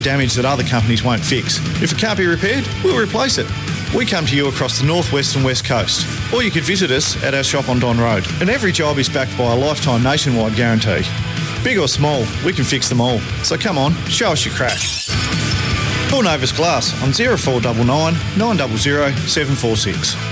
damage that other companies won't fix. If it can't be repaired, we'll replace it. We come to you across the northwest and west coast, or you could visit us at our shop on Don Road. And every job is backed by a lifetime nationwide guarantee. Big or small, we can fix them all. So come on, show us your crack. Call Novus Glass on 0499 900 746.